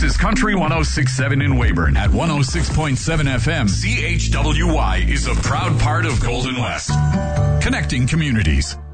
is Country 106.7 in Weyburn. At 106.7 FM, CHWY is a proud part of Golden West. Connecting communities.